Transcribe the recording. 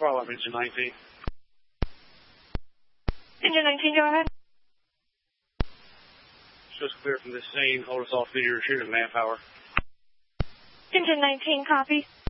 follow up, engine 19. Engine 19, go ahead. Just clear from this scene. Hold us off to your shooting manpower. Engine 19, copy.